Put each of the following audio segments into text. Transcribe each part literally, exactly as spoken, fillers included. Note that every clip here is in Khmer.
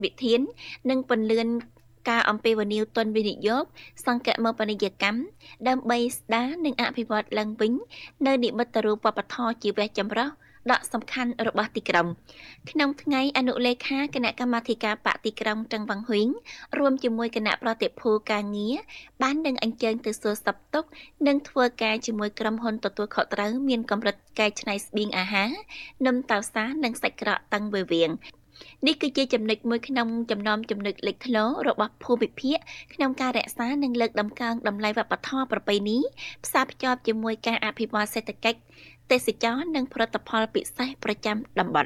វិធាននិងពន្លឿនការអំពាវនាវទុនវិនិយោគសង្កមបនិយកម្មដើម្បីស្ដារនិងអភិវឌ្ឍឡើងវិញនៅនិមិត្តរូបវប្បធម៌ជីវៈចម្រុះដ៏សំខាន់របស់ទីក្រុងក្នុងថ្ងៃអនុលេខាគណៈកម្មាធិការបកទីក្រុងត្រឹងវ៉ាងហ៊ុយរួមជាមួយគណៈប្រតិភូការងារបាននឹងអញ្ជើញទៅសួរសុខទុក្ខនិងធ្វើការជាមួយក្រុមហ៊ុនទទួលខុសត្រូវមានកម្រិតកែច្នៃស្បៀងអាហារនំតៅសានិងសាច់ក្រកតឹងវាវៀងនេះគឺជាចំណុចមួយក្នុងចំណោមចំណុចលេចធ្លោរបស់ភូមិភាគក្នុងការរក្សានិងលើកតម្កើងតម្លៃវប្បធម៌ប្រពៃណីផ្សារភ្ជាប់ជាមួយការអភិវឌ្ឍសេដ្ឋកិច្ចទេសចរណ៍និងផលិតផលពិសេសប្រចាំតំបន់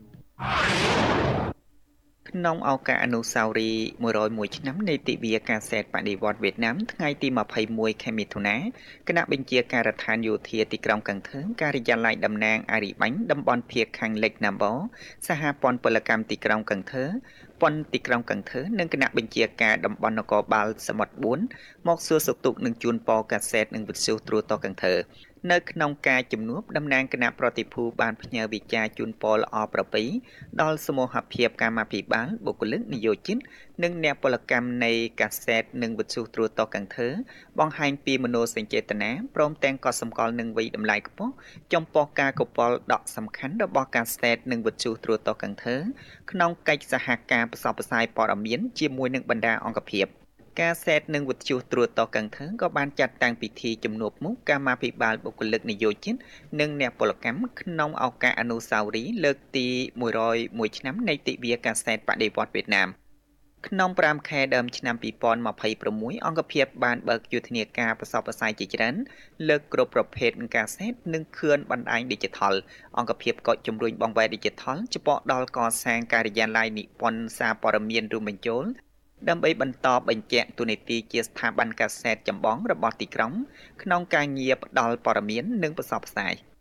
ក្នុងឱកាសអនុស្សាវរីយ៍មួយរយមួយឆ្នាំនៃទិវាកាសែតបដិវត្តន៍វៀតណាមថ្ងៃទីម្ភៃមួយខែមិថុនាគណៈបញ្ជាការដ្ឋានយោធាទីក្រុងកឹងថើងការិយាល័យតំណាងអារីបាញ់តំបន់ភាគខាងលិចណាំបូសហព័ន្ធពលកម្មទីក្រុងកឹងថើប៉ុនទីក្រុងកឹងថើនិងគណៈបញ្ជាការតំបន់នគរបាលសមុទ្របួនមកសួរសុខទុក្ខនិងជូនពរកាសែតនិងវិទ្យុទូរទស្សន៍កឹងថើនៅក្នុងការជំនួបតំណាងគណៈប្រតិភូបានផ្ញើវិចារជូនពរល្អប្រពៃដល់សមូហភាពកម្មាភិបាលបុគ្គលិកនិយោជិតនិងអ្នកពលកម្មនៃកាសែតនិងវិទ្យុទូរទស្សន៍កឹងថើបង្ហាញពីមនោសញ្ចេតនាព្រមទាំងក៏សម្គាល់នឹងវិតម្លៃខ្ពស់ចំពោះការកពល់ដកសំខាន់របស់កាសែតនិងវិទ្យុទូរទស្សន៍កឹងថើក្នុងកិច្ចសហការផ្សព្វផ្សាយព័ត៌មានជាមួយនឹងបណ្ដាអង្គភាពការសែតនិងវិទ្យុទូរទស្សន៍កឹងថើក៏បានចាត់តាំងពិធីជំនួបមុខកម្មាភិបាលបុគ្គលិកនិយោជិតនិងអ្នកពលកម្មក្នុងឱកាសអនុស្សាវរីយ៍លើកទីមួយរយមួយឆ្នាំនៃទិវាកាសែតបដិវត្តន៍វៀតណាមក្នុងប្រាំខែដើមឆ្នាំពីរពាន់ម្ភៃប្រាំមួយអង្គភាពបានបើកយុទ្ធនាការផ្សព្វផ្សាយជាច្រើនលើកគ្រប់ប្រភេទកាសែតនិងខឿនបណ្ដាញឌីជីថលអង្គភាពក៏ជំរុញបង្វែរឌីជីថលចំពោះដល់កសាងការិយាល័យនិពន្ធសារព័ត៌មានរួមបញ្ចូលដើម្បីបន្តបញ្ជាក់ទូនីតិជាស្ថាប័នកាសែតចម្បងរបស់ទីក្រុងក្នុងការងារផ្ដល់ព័ត៌មាននិងផ្សព្វផ្សាយ